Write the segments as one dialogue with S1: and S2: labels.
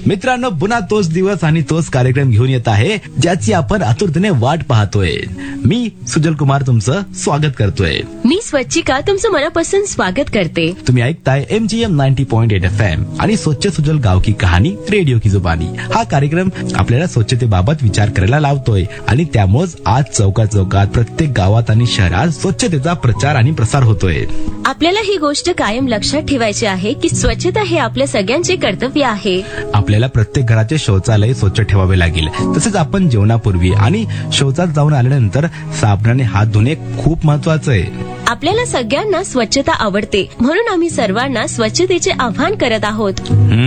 S1: मित्रांनो, पुन्हा तोच दिवस आणि तोच कार्यक्रम घेऊन येत आहे, ज्याची आपण आतुरतेने वाट पाहतोय. मी सुजल कुमार तुमचं स्वागत करतोय.
S2: मी स्वच्छिका तुमचं मनापासून स्वागत करते.
S1: तुम्ही ऐकताय MGM 90.8 FM आणि स्वच्छ सुजल गाव की कहाणी रेडिओ की जुबानी. हा कार्यक्रम आपल्याला स्वच्छतेबाबत विचार करायला लावतोय आणि त्यामुळेच आज चौकात चौकात प्रत्येक गावात आणि शहरात स्वच्छतेचा प्रचार आणि प्रसार होतोय.
S2: आपल्याला ही गोष्ट कायम लक्षात ठेवायची आहे की स्वच्छता हे आपल्या सगळ्यांचे कर्तव्य आहे.
S1: आपल्याला प्रत्येक घराचे शौचालय स्वच्छ ठेवावे लागेल. तसेच आपण जेवणापूर्वी आणि शौचात जाऊन आल्यानंतर साबणाने हात धुणे खूप महत्वाचं आहे.
S2: आपल्याला सगळ्यांना स्वच्छता आवडते, म्हणून आम्ही सर्वांना स्वच्छतेचे आवाहन करत आहोत.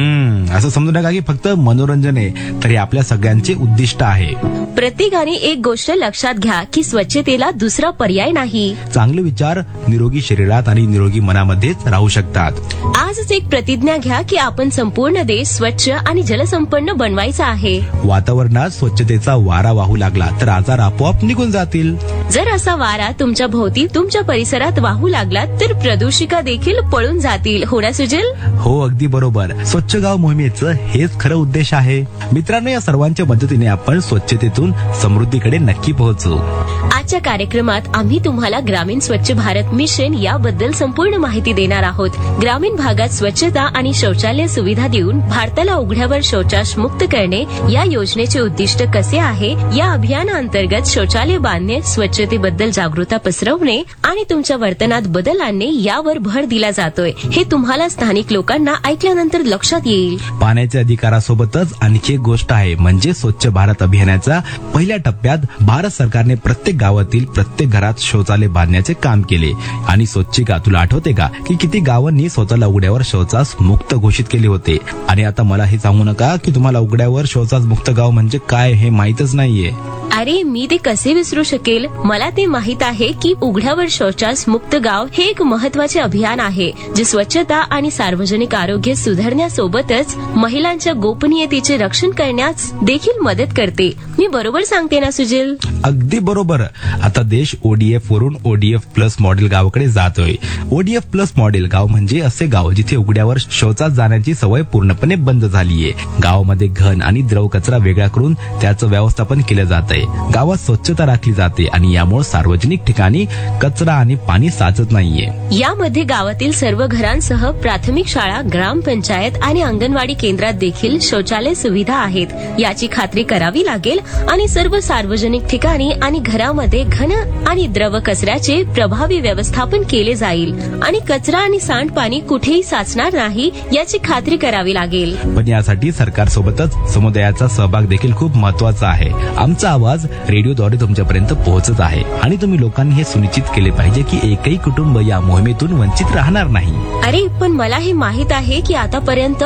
S1: असं समजू नका की फक्त मनोरंजन आहे, तरी आपल्या सगळ्यांचे उद्दिष्ट आहे.
S2: प्रत्येकाने एक गोष्ट लक्षात घ्या की स्वच्छतेला दुसरा पर्याय नाही.
S1: चांगले विचार निरोगी शरीरात आणि निरोगी मनामध्येच राहू शकतात.
S2: आजच एक प्रतिज्ञा घ्या की आपण संपूर्ण देश स्वच्छ आणि जलसंपन्न बनवायचा आहे.
S1: वातावरणात स्वच्छतेचा वारा वाहू लागला तर आजार आपोआप निघून जातील.
S2: जर असा वारा तुमच्या भोवती तुमच्या परिसरात वाहू लागला तर प्रदूषिका देखील पळून जातील. हो ना सुजल?
S1: हो, अगदी बरोबर. स्वच्छ गाव मोहिमेचं हेच खरं उद्देश आहे. मित्रांनो, या सर्वांच्या मदतीने आपण स्वच्छतेतून समृद्धीकडे नक्की पोहोचू.
S2: आजच्या कार्यक्रमात आम्ही तुम्हाला ग्रामीण स्वच्छ भारत मिशन याबद्दल संपूर्ण माहिती देणार आहोत. ग्रामीण भागात स्वच्छता आणि शौचालय सुविधा देऊन भारताला उघड्यावर शौचास मुक्त करणे या योजनेचे उद्दिष्ट कसे आहे, या अभियानाअंतर्गत शौचालय बांधणे, स्वच्छतेबद्दल जागरूकता पसरवणे आणि तुमच्या वर्तनात बदल आणणे यावर भर दिला जातोय. हे तुम्हाला स्थानिक लोकांना ऐकल्यानंतर लक्षात येईल.
S1: पाण्याच्या अधिकारासोबतच आणखी एक गोष्ट आहे, म्हणजे स्वच्छ भारत अभियानाच्या पहिल्या टप्प्यात भारत सरकारने प्रत्येक गावातील प्रत्येक घरात शौचालय बांधण्याचे काम केले. आणि स्वच्छिका, तुला आठवते का की किती गावांनी स्वतःला उघड्यावर शौचास मुक्त घोषित केले होते? आणि आता मला हे सांगू नका की तुम्हाला उघड्यावर शौचास मुक्त गाव म्हणजे काय हे माहीतच नाहीये.
S2: अरे, मी ते कसे विसरू शकेल. मला ते माहित आहे की उघड्यावर शौचास मुक्त गाव हे एक महत्वाचे अभियान आहे, जे स्वच्छता आणि सार्वजनिक आरोग्य सुधारण्यासोबतच महिलांच्या गोपनीयतेचे रक्षण करण्यास देखील मदत करते. मी बरोबर सांगते ना सुजल?
S1: अगदी बरोबर. आता देश ODF वरून ODF प्लस मॉडेल गावाकडे जातोय. ODF प्लस मॉडेल गाव म्हणजे असे गाव जिथे उघड्यावर शौचास जाण्याची सवय पूर्णपणे बंद झालीये. गावामध्ये घन आणि द्रव कचरा वेगळा करून त्याचं व्यवस्थापन केलं जात आहे. गावात स्वच्छता राखली जाते आणि यामुळे सार्वजनिक ठिकाणी कचरा आणि पाणी साचत नाहीये.
S2: यामध्ये गावातील सर्व घरांसह प्राथमिक शाळा, ग्रामपंचायत आणि अंगणवाडी केंद्रात देखील शौचालय सुविधा आहेत याची खात्री करावी लागेल. आणि सर्व सार्वजनिक ठिकाणी आणि घरामध्ये घन आणि द्रव कचऱ्याचे प्रभावी व्यवस्थापन केले जाईल आणि कचरा आणि सांडपाणी कुठेही साचणार नाही याची खात्री करावी लागेल.
S1: पण यासाठी सरकारसोबतच समुदायाचा सहभाग देखील खूप महत्वाचा आहे. आमचा आवाज रेडिओद्वारे तुमच्यापर्यंत पोहोचत आहे आणि तुम्ही लोकांनी हे सुनिश्चित केले पाहिजे की एकही कुटुंब या मोहिमेतून वंचित राहणार नाही.
S2: अरे, पण मला हे माहित आहे की आतापर्यंत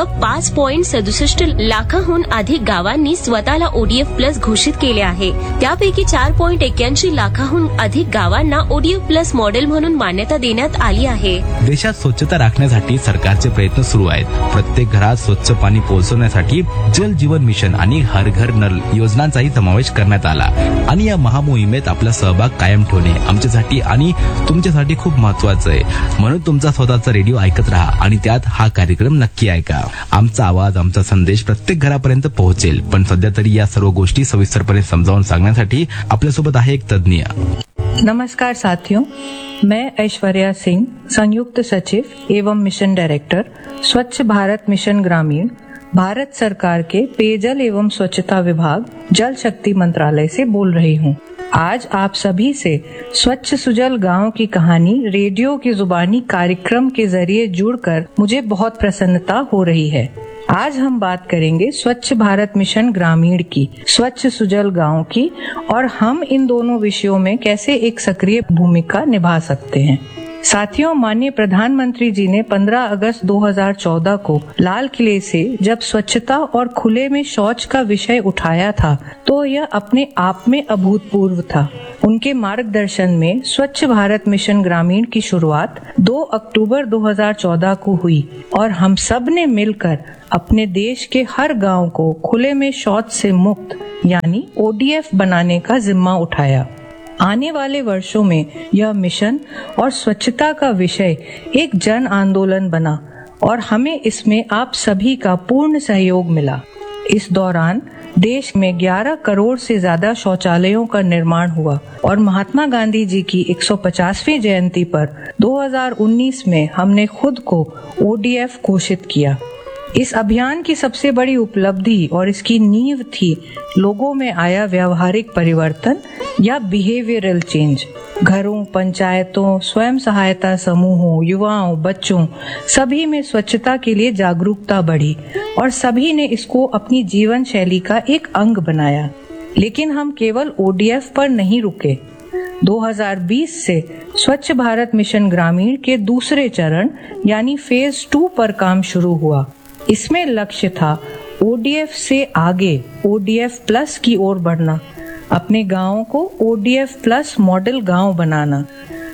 S2: 5.67 लाखाहून अधिक गावांनी स्वतःला ODF प्लस घोषित केले आहे. त्यापैकी 4.81 लाखाहून अधिक गावांना ODF प्लस मॉडेल म्हणून मान्यता देण्यात आली आहे.
S1: देशात स्वच्छता राखण्यासाठी सरकारचे प्रयत्न सुरू आहेत. प्रत्येक घरात स्वच्छ पाणी पोहोचवण्यासाठी जल जीवन मिशन आणि हर घर नल योजनांचाही समावेश करण्यात आला. आणि या महामोहिमेत आपला सहभाग कायम ठेवणे आमच्यासाठी आणि तुमच्यासाठी खूप महत्वाचं आहे. म्हणून तुमचा स्वतःचा रेडिओ ऐकत राहा आणि त्यात हा कार्यक्रम नक्की ऐका. आमचा आवाज, आमचा संदेश प्रत्येक घरापर्यंत पोहोचेल. पण सध्या तरी या सर्व गोष्टी सविस्तरपणे समजावून सांगण्यासाठी आपल्यासोबत आहे एक तज्ञ.
S3: नमस्कार साथियों, मैं ऐश्वर्या सिंह, संयुक्त सचिव एवं मिशन डायरेक्टर, स्वच्छ भारत मिशन ग्रामीण, भारत सरकार के पेयजल एवं स्वच्छता विभाग, जल शक्ति मंत्रालय से बोल रही हूँ. आज आप सभी से स्वच्छ सुजल गांव की कहानी रेडियो की जुबानी कार्यक्रम के जरिए जुड़कर मुझे बहुत प्रसन्नता हो रही है. आज हम बात करेंगे स्वच्छ भारत मिशन ग्रामीण की, स्वच्छ सुजल गांव की, और हम इन दोनों विषयों में कैसे एक सक्रिय भूमिका निभा सकते हैं. साथियों, माननीय प्रधानमंत्री जी ने 15 अगस्त 2014 को लाल किले से जब स्वच्छता और खुले में शौच का विषय उठाया था तो यह अपने आप में अभूतपूर्व था. उनके मार्गदर्शन में स्वच्छ भारत मिशन ग्रामीण की शुरुआत 2 अक्टूबर 2014 को हुई और हम सब ने मिलकर अपने देश के हर गांव को खुले में शौच से मुक्त यानी ODF बनाने का जिम्मा उठाया. आने वाले वर्षों में यह मिशन और स्वच्छता का विषय एक जन आंदोलन बना और हमें इसमें आप सभी का पूर्ण सहयोग मिला. इस दौरान देश में 11 करोड़ से ज्यादा शौचालयों का निर्माण हुआ और महात्मा गांधी जी की 150वीं जयंती पर 2019 में हमने खुद को ODF घोषित किया। इस अभियान की सबसे बड़ी उपलब्धि और इसकी नींव थी लोगों में आया व्यावहारिक परिवर्तन या बिहेवियरल चेंज। घरों, पंचायतों, स्वयं सहायता समूहों, युवाओं, बच्चों सभी में स्वच्छता के लिए जागरूकता बढ़ी और सभी ने इसको अपनी जीवन शैली का एक अंग बनाया। लेकिन हम केवल ODF पर नहीं रुके। 2020 से स्वच्छ भारत मिशन ग्रामीण के दूसरे चरण यानी फेज 2 पर काम शुरू हुआ। इसमें लक्ष्य था ODF से आगे ODF प्लस की ओर बढ़ना, अपने गांवों को ODF प्लस मॉडल गांव बनाना।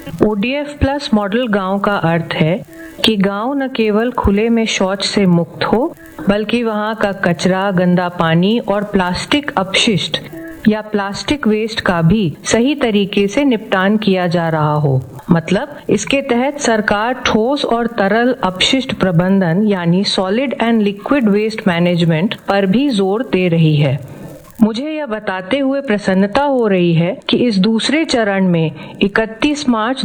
S3: ODF प्लस मॉडल गांव का अर्थ है कि गांव न केवल खुले में शौच से मुक्त हो, बल्कि वहां का कचरा, गंदा पानी और प्लास्टिक अपशिष्ट या प्लास्टिक वेस्ट का भी सही तरीके से निपटान किया जा रहा हो। मतलब इसके तहत सरकार ठोस और तरल अपशिष्ट प्रबंधन यानी solid end liquid waste management पर भी जोर दे रही है। मुझे यह बताते हुए प्रसन्नता हो रही है कि इस दूसरे चरण में 31 मार्च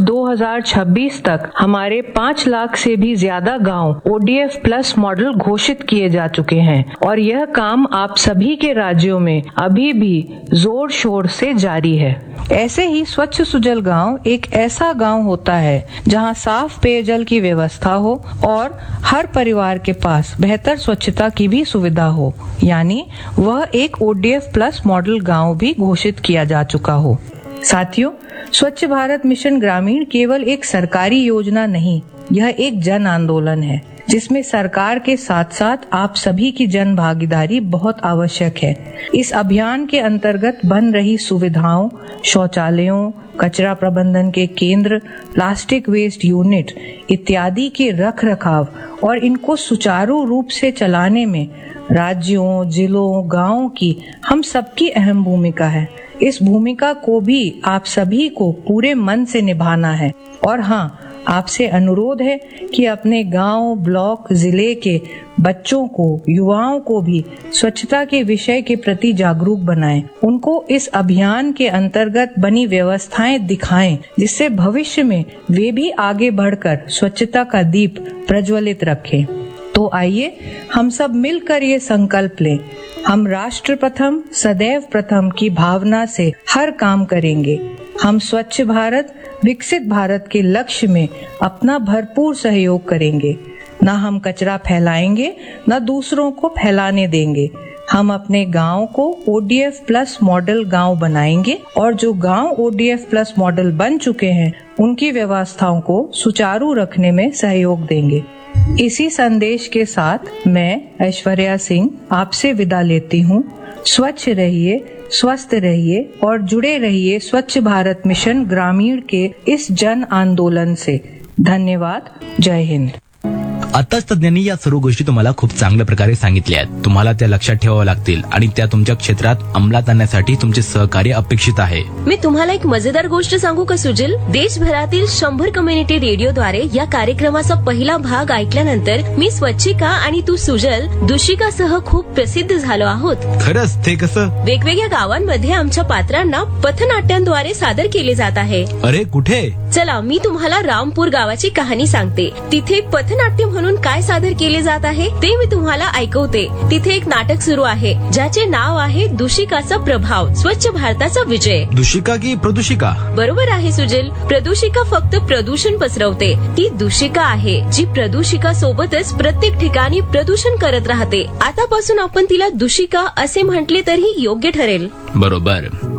S3: 2026 तक हमारे 5 लाख से भी ज्यादा गांव ODF प्लस मॉडल घोषित किए जा चुके हैं और यह काम आप सभी के राज्यों में अभी भी जोर शोर से जारी है। ऐसे ही स्वच्छ सुजल गांव एक ऐसा गांव होता है जहां साफ पेयजल की व्यवस्था हो और हर परिवार के पास बेहतर स्वच्छता की भी सुविधा हो, यानी वह एक ODF प्लस मॉडल गांव भी घोषित किया जा चुका हो। साथियों, स्वच्छ भारत मिशन ग्रामीण केवल एक सरकारी योजना नहीं, यह एक जन आंदोलन है जिसमें सरकार के साथ साथ आप सभी की जन भागीदारी बहुत आवश्यक है। इस अभियान के अंतर्गत बन रही सुविधाओं, शौचालयों, कचरा प्रबंधन के केंद्र, प्लास्टिक वेस्ट यूनिट इत्यादि के रख रखाव और इनको सुचारू रूप से चलाने में राज्यों, जिलों, गांवों की हम सबकी अहम भूमिका है। इस भूमिका को भी आप सभी को पूरे मन से निभाना है। और हाँ, आपसे अनुरोध है कि अपने गांव, ब्लॉक, जिले के बच्चों को, युवाओं को भी स्वच्छता के विषय के प्रति जागरूक बनाएं। उनको इस अभियान के अंतर्गत बनी व्यवस्थाएं दिखाएं, जिससे भविष्य में वे भी आगे बढ़कर स्वच्छता का दीप प्रज्वलित रखें। तो आइए हम सब मिलकर ये संकल्प लें, हम राष्ट्र प्रथम, सदैव प्रथम की भावना से हर काम करेंगे। हम स्वच्छ भारत, विकसित भारत के लक्ष्य में अपना भरपूर सहयोग करेंगे। न हम कचरा फैलाएंगे, न दूसरों को फैलाने देंगे। हम अपने गांव को ODF प्लस मॉडल गांव बनाएंगे और जो गांव ODF प्लस मॉडल बन चुके हैं उनकी व्यवस्थाओं को सुचारू रखने में सहयोग देंगे। इसी संदेश के साथ मैं ऐश्वर्या सिंह आपसे विदा लेती हूँ। स्वच्छ रहिए, स्वस्थ रहिए और जुड़े रहिए स्वच्छ भारत मिशन ग्रामीण के इस जन आंदोलन से। धन्यवाद। जय हिंद।
S1: आताच तज्ञांनी या सर्व गोष्टी तुम्हाला खूप चांगल्या प्रकारे सांगितल्या आहेत। तुम्हाला त्या लक्षात ठेवाव्या लागतील आणि त्या तुमच्या क्षेत्रात अंमलात आणण्यासाठी तुमचे सहकार्य अपेक्षित आहे।
S2: मी तुम्हाला एक मजेदार गोष्ट सांगू का सुजल? देशभरातील 100 कम्युनिटी रेडिओद्वारे या कार्यक्रमाचा पहिला भाग ऐकल्यानंतर मी स्वच्छिका आणि तू सुजल दूषिकासह खूप प्रसिद्ध झालो आहोत।
S1: खरंच? ते कसं?
S2: वेगवेगळ्या गावांमध्ये आमच्या पात्रांना पथनाट्यांद्वारे सादर केले जात आहे।
S1: अरे कुठे?
S2: चला मी तुम्हाला रामपूर गावाची कहाणी सांगते। तिथे पथनाट्य म्हणून काय सादर केले जात आहे ते मी तुम्हाला ऐकवते। तिथे एक नाटक सुरू आहे ज्याचे नाव आहे दूषिकाचा प्रभाव, स्वच्छ भारताचा विजय।
S1: दूषिका की प्रदूषिका?
S2: बरोबर आहे सुजल। प्रदूषिका फक्त प्रदूषण पसरवते, ती दूषिका आहे जी प्रदूषिका सोबतच प्रत्येक ठिकाणी प्रदूषण करत राहते। आतापासून आपण तिला दूषिका असे म्हटले तरी योग्य ठरेल।
S1: बरोबर।